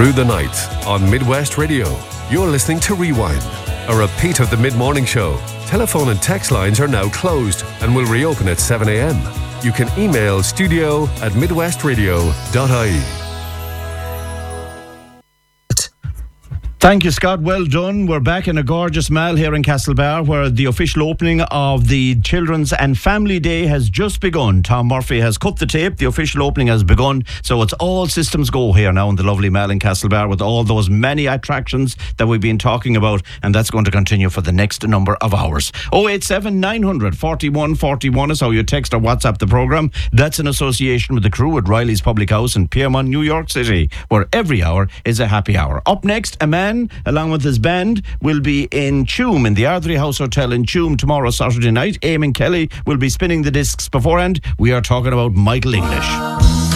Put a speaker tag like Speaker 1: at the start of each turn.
Speaker 1: through the night on Midwest Radio. You're listening to Rewind, a repeat of the mid-morning show. Telephone and text lines are now closed and will reopen at 7 a.m. You can email studio@midwestradio.ie.
Speaker 2: Thank you, Scott. Well done. We're back in a gorgeous mall here in Castlebar, where the official opening of the Children's and Family Day has just begun. Tom Murphy has cut the tape. The official opening has begun. So it's all systems go here now in the lovely mall in Castlebar, with all those many attractions that we've been talking about. And that's going to continue for the next number of hours. 087 900 41 41 is how you text or WhatsApp the programme. That's in association with the crew at Riley's Public House in Piermont, New York City, where every hour is a happy hour. Up next, a man along with his band will be in Tuam in the Ardrey House Hotel in Tuam tomorrow, Saturday night. Eamon Kelly will be spinning the discs beforehand. We are talking about Michael English.